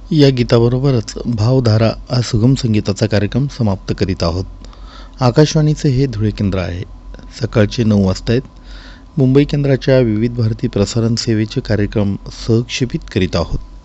या गीताबरोबरच भावधारा हा सुगम संगीताचा कार्यक्रम समाप्त करीत आहोत. आकाशवाणीचे हे धुळे केंद्र आहे. सकाळचे 9 वाजता आहेत. मुंबई केंद्राच्या विविध भारती प्रसारण सेवेचे कार्यक्रम सहक्षेपित करीत आहोत.